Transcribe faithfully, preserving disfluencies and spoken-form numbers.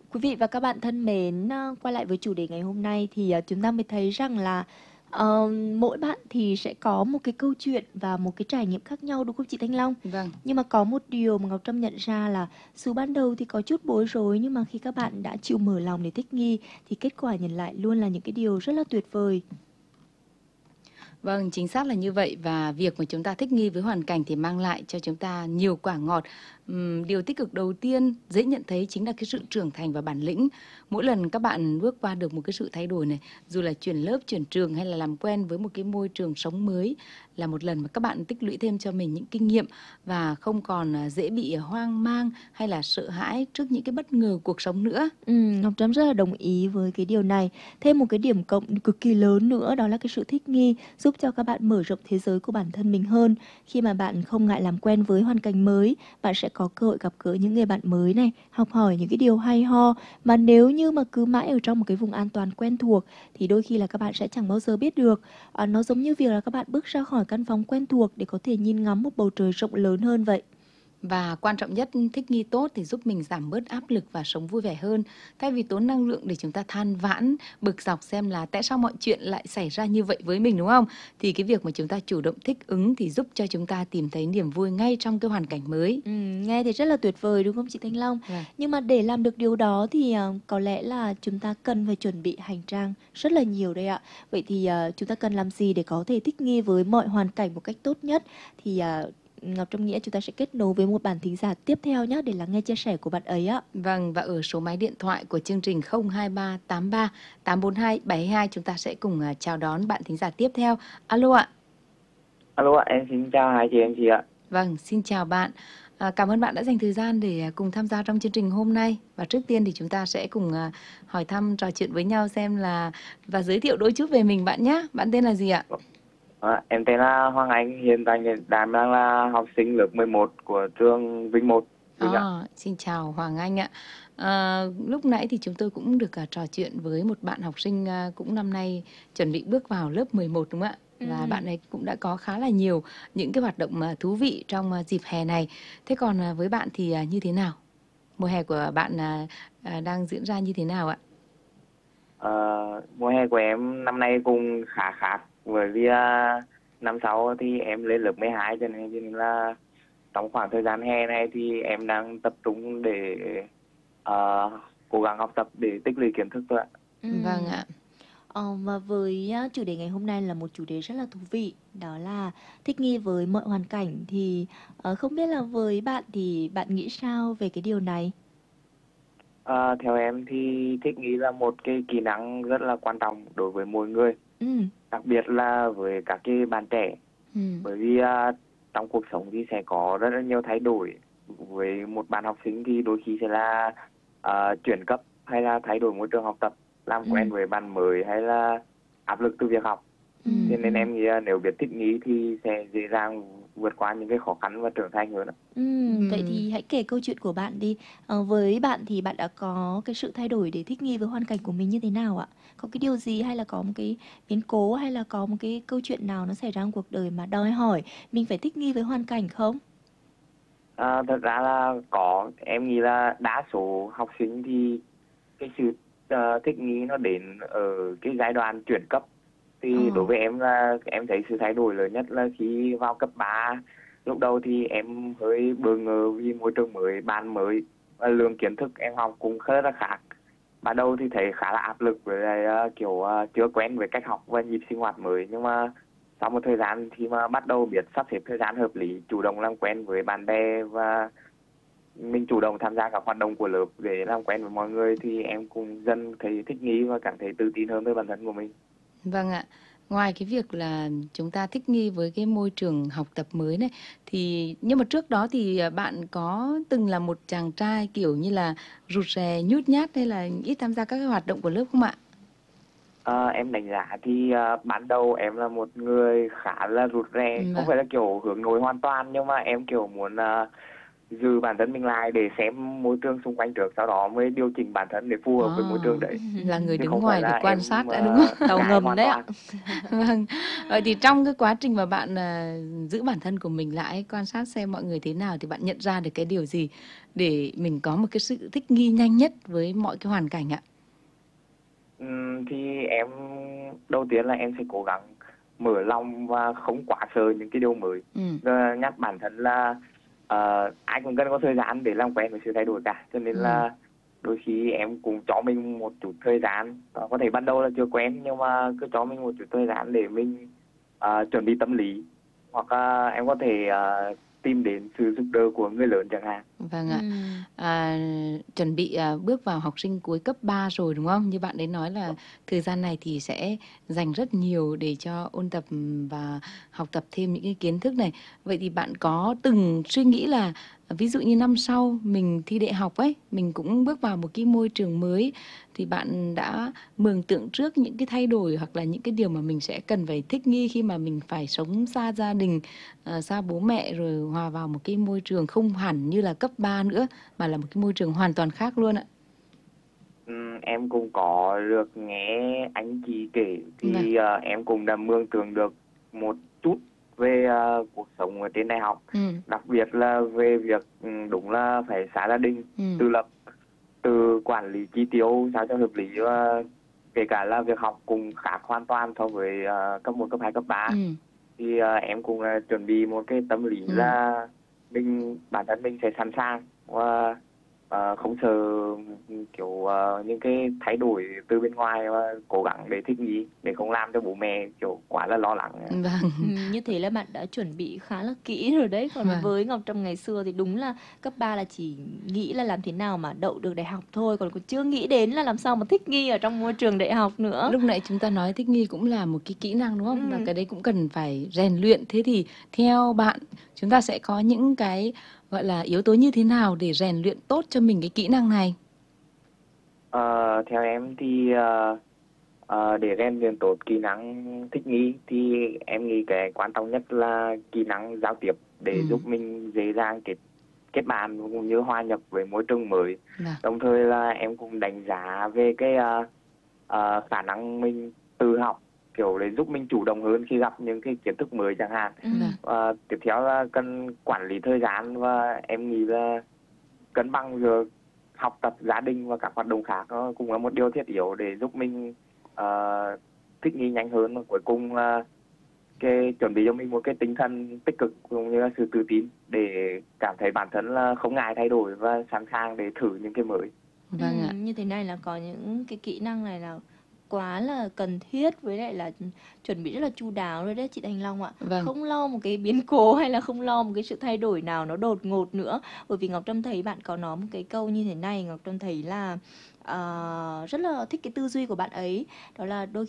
Quý vị và các bạn thân mến, ờ, quay lại với chủ đề ngày hôm nay thì ờ, chúng ta mới thấy rằng là ờ, mỗi bạn thì sẽ có một cái câu chuyện và một cái trải nghiệm khác nhau, đúng không chị Thanh Long? Vâng, Nhưng mà có một điều mà Ngọc Trâm nhận ra là dù ban đầu thì có chút bối rối, nhưng mà khi các bạn đã chịu mở lòng để thích nghi thì kết quả nhận lại luôn là những cái điều rất là tuyệt vời. vâng, chính xác là như vậy và việc mà chúng ta thích nghi với hoàn cảnh thì mang lại cho chúng ta nhiều quả ngọt. Ừm, điều tích cực đầu tiên dễ nhận thấy chính là cái sự trưởng thành và bản lĩnh. Mỗi lần các bạn bước qua được một cái sự thay đổi này, dù là chuyển lớp, chuyển trường hay là làm quen với một cái môi trường sống mới là một lần mà các bạn tích lũy thêm cho mình những kinh nghiệm và không còn à, dễ bị hoang mang hay là sợ hãi trước những cái bất ngờ cuộc sống nữa. Ừ, Ngọc Trâm rất là đồng ý với cái điều này. Thêm một cái điểm cộng cực kỳ lớn nữa đó là cái sự thích nghi giúp cho các bạn mở rộng thế giới của bản thân mình hơn. Khi mà bạn không ngại làm quen với hoàn cảnh mới, bạn sẽ có cơ hội gặp gỡ những người bạn mới này, học hỏi những cái điều hay ho. Mà nếu như mà cứ mãi ở trong một cái vùng an toàn quen thuộc thì đôi khi là các bạn sẽ chẳng bao giờ biết được. À, nó giống như việc là các bạn bước ra khỏi căn phòng quen thuộc để có thể nhìn ngắm một bầu trời rộng lớn hơn vậy. Và quan trọng nhất, thích nghi tốt thì giúp mình giảm bớt áp lực và sống vui vẻ hơn. Thay vì tốn năng lượng để chúng ta than vãn, bực dọc xem là tại sao mọi chuyện lại xảy ra như vậy với mình, đúng không? Thì cái việc mà chúng ta chủ động thích ứng thì giúp cho chúng ta tìm thấy niềm vui ngay trong cái hoàn cảnh mới. Ừm, nghe thì rất là tuyệt vời đúng không chị Thanh Long? Vâng. Nhưng mà để làm được điều đó thì ờ, có lẽ là chúng ta cần phải chuẩn bị hành trang rất là nhiều đây ạ. Vậy thì ờ, chúng ta cần làm gì để có thể thích nghi với mọi hoàn cảnh một cách tốt nhất? Thì ờ, Ngọc Trâm nghĩ chúng ta sẽ kết nối với một bạn thính giả tiếp theo nhé để lắng nghe chia sẻ của bạn ấy ạ. Vâng, và ở số máy điện thoại của chương trình không hai ba tám ba tám bốn hai bảy hai chúng ta sẽ cùng à, chào đón bạn thính giả tiếp theo. Alo ạ. Alo ạ, em xin chào hai chị em chị ạ. Vâng, xin chào bạn. À, cảm ơn bạn đã dành thời gian để à, cùng tham gia trong chương trình hôm nay. Và trước tiên thì chúng ta sẽ cùng à, hỏi thăm trò chuyện với nhau xem là và giới thiệu đôi chút về mình bạn nhé. Bạn tên là gì ạ? À, em tên là Hoàng Anh, hiện tại hiện đang đang là học sinh lớp mười một của trường Vinh một, Vinh ạ. À, xin chào Hoàng Anh ạ. À, lúc nãy thì chúng tôi cũng được à, trò chuyện với một bạn học sinh à, cũng năm nay chuẩn bị bước vào lớp mười một đúng không ạ? Và Ừm. bạn ấy cũng đã có khá là nhiều những cái hoạt động mà thú vị trong à, dịp hè này. Thế còn à, với bạn thì à, như thế nào? Mùa hè của bạn à, à, đang diễn ra như thế nào ạ? Ờ, Mùa hè của em năm nay cũng khá khác, bởi vì à, năm sau thì em lên lớp mười hai, cho nên, cho nên là trong khoảng thời gian hè này thì em đang tập trung để ờ, cố gắng học tập để tích lũy kiến thức thôi ạ. Vâng Ừm. ạ. Ờ, và với á, chủ đề ngày hôm nay là một chủ đề rất là thú vị, đó là thích nghi với mọi hoàn cảnh thì ờ, không biết là với bạn thì bạn nghĩ sao về cái điều này? Ờ, Theo em thì thích nghi là một cái kỹ năng rất là quan trọng đối với mỗi người, Ừ. đặc biệt là với các cái bạn trẻ, Ừ. bởi vì à, trong cuộc sống thì sẽ có rất là nhiều thay đổi. Với một bạn học sinh thì đôi khi sẽ là à, chuyển cấp hay là thay đổi môi trường học tập, làm Ừ. quen với bạn mới hay là áp lực từ việc học. Ừ. Cho nên Ừ. em nghĩ là nếu biết thích nghi thì sẽ dễ dàng vượt qua những cái khó khăn và trưởng thành hơn ạ. Ừm, vậy Ừ. thì hãy kể câu chuyện của bạn đi. Ờ, với bạn thì bạn đã có cái sự thay đổi để thích nghi với hoàn cảnh của mình như thế nào ạ? Có cái điều gì hay là có một cái biến cố hay là có một cái câu chuyện nào nó xảy ra trong cuộc đời mà đòi hỏi mình phải thích nghi với hoàn cảnh không? À, thật ra là có, em nghĩ là đa số học sinh thì cái sự ờ, thích nghi nó đến ở cái giai đoạn chuyển cấp. Ờ. Thì đối với em là em thấy sự thay đổi lớn nhất là khi vào cấp ba. Lúc đầu thì em hơi bỡ ngỡ vì môi trường mới, bạn mới và lượng kiến thức em học cũng khá là khác. Ban đầu thì thấy khá là áp lực, với lại ờ, kiểu ờ, chưa quen với cách học và nhịp sinh hoạt mới, nhưng mà sau một thời gian thì mà bắt đầu biết sắp xếp thời gian hợp lý, chủ động làm quen với bạn bè và mình chủ động tham gia các hoạt động của lớp để làm quen với mọi người, thì em cũng dần thấy thích nghi và cảm thấy tự tin hơn với bản thân của mình. Vâng ạ. Ngoài cái việc là chúng ta thích nghi với cái môi trường học tập mới này thì nhưng mà trước đó thì à, bạn có từng là một chàng trai kiểu như là rụt rè, nhút nhát hay là ít tham gia các cái hoạt động của lớp không ạ? Ờ, em đánh giá thì ờ, ban đầu em là một người khá là rụt rè, Ừ, không vâng. phải là kiểu hướng nội hoàn toàn, nhưng mà em kiểu muốn ờ, giữ bản thân mình lại để xem môi trường xung quanh trước, sau đó mới điều chỉnh bản thân để phù hợp với môi trường đấy. Là người Chứ đứng không phải ngoài để là quan em sát đã ờ, đúng không? Tàu ngại ngầm hoàn đấy ạ. toàn. Vâng. Vậy thì trong cái quá trình mà bạn à, giữ bản thân của mình lại, quan sát xem mọi người thế nào thì bạn nhận ra được cái điều gì để mình có một cái sự thích nghi nhanh nhất với mọi cái hoàn cảnh ạ? Ừm, thì em đầu tiên là em sẽ cố gắng mở lòng và không quá sợ những cái điều mới. Ừ. Rồi nhắc bản thân là ờ, ai cũng cần có thời gian để làm quen với sự thay đổi cả, cho nên Ừ. là đôi khi em cũng cho mình một chút thời gian. Ờ, có thể ban đầu là chưa quen nhưng mà cứ cho mình một chút thời gian để mình ờ, chuẩn bị tâm lý, hoặc ờ, em có thể ờ, tìm đến sự giúp đỡ của người lớn chẳng hạn. Vâng ạ. Ừm. À, chuẩn bị à, bước vào học sinh cuối cấp ba rồi đúng không? Như bạn ấy nói là thời gian này thì sẽ dành rất nhiều để cho ôn tập và học tập thêm những cái kiến thức này. Vậy thì bạn có từng suy nghĩ là ví dụ như năm sau mình thi đại học ấy, mình cũng bước vào một cái môi trường mới thì bạn đã mường tượng trước những cái thay đổi hoặc là những cái điều mà mình sẽ cần phải thích nghi khi mà mình phải sống xa gia đình, à, xa bố mẹ rồi hòa vào một cái môi trường không hẳn như là cấp ba nữa mà là một cái môi trường hoàn toàn khác luôn ạ. Ừm, em cũng có được nghe anh chị kể Vâng. thì ờ, em cũng đã mường tượng được một chút về ờ, cuộc sống ở trên đại học, Ừ. đặc biệt là về việc ừ, đúng là phải xa gia đình, Ừ. tự lập, từ quản lý chi tiêu sao cho hợp lý, và kể cả là việc học cũng khác hoàn toàn so với ờ, cấp một, cấp hai, cấp ba. Ừ. Thì ờ, em cũng ờ, chuẩn bị một cái tâm lý Ừ. là mình bản thân mình sẽ sẵn sàng và ờ, không sợ kiểu ờ, những cái thay đổi từ bên ngoài, và cố gắng để thích nghi để không làm cho bố mẹ kiểu quá là lo lắng. Vâng. Ừm, như thế là bạn đã chuẩn bị khá là kỹ rồi đấy. Còn Vâng. với Ngọc Trâm ngày xưa thì đúng là cấp ba là chỉ nghĩ là làm thế nào mà đậu được đại học thôi, còn còn chưa nghĩ đến là làm sao mà thích nghi ở trong môi trường đại học nữa. Lúc nãy chúng ta nói thích nghi cũng là một cái kỹ năng đúng không? Và Ừm. cái đấy cũng cần phải rèn luyện. Thế thì theo bạn chúng ta sẽ có những cái gọi là yếu tố như thế nào để rèn luyện tốt cho mình cái kỹ năng này? Ờ, theo em thì ờ, ờ, để rèn luyện tốt kỹ năng thích nghi thì em nghĩ cái quan trọng nhất là kỹ năng giao tiếp để Ừ. giúp mình dễ dàng kết kết bạn cũng như hòa nhập với môi trường mới. Vâng. Đồng thời là em cũng đánh giá về cái ờ, ờ, khả năng mình tự học, kiểu để giúp mình chủ động hơn khi gặp những cái kiến thức mới chẳng hạn. Ừm. Vâng. Và tiếp theo là cần quản lý thời gian, và em nghĩ là cân bằng giữa học tập, gia đình và các hoạt động khác nó cũng là một điều thiết yếu để giúp mình ờ, thích nghi nhanh hơn, và cuối cùng là cái chuẩn bị cho mình một cái tinh thần tích cực cũng như là sự tự tin để cảm thấy bản thân là không ngại thay đổi và sẵn sàng để thử những cái mới. Vâng ạ. Ừm, như thế này là có những cái kỹ năng này là quá là cần thiết, với lại là chuẩn bị rất là chu đáo rồi đấy chị Thành Long ạ. Vâng. Không lo một cái biến cố hay là không lo một cái sự thay đổi nào nó đột ngột nữa. Bởi vì Ngọc Trâm thấy bạn có nói một cái câu như thế này, Ngọc Trâm thấy là ờ, rất là thích cái tư duy của bạn ấy. Đó là đôi